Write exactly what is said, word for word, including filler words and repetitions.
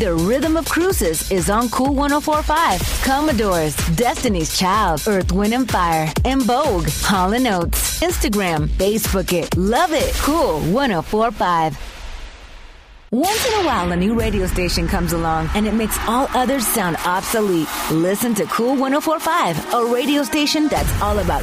The Rhythm of Cruises is on Cool one oh four point five. Commodores, Destiny's Child, Earth, Wind and Fire, En Vogue, Hall and Oates. Instagram, Facebook it, love it. Cool one oh four point five. Once in a while, a new radio station comes along and it makes all others sound obsolete. Listen to Cool one oh four point five, a radio station that's all about